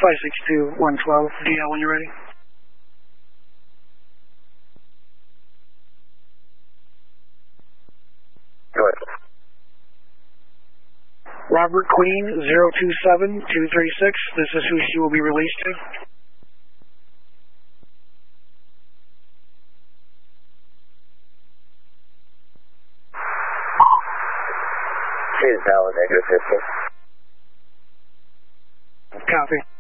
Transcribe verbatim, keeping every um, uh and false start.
five six two, one twelve, D L when you're ready. Go ahead. Robert Queen, zero two seven two three six. This is who she will be released to. She is valid, negative fifteen. Copy.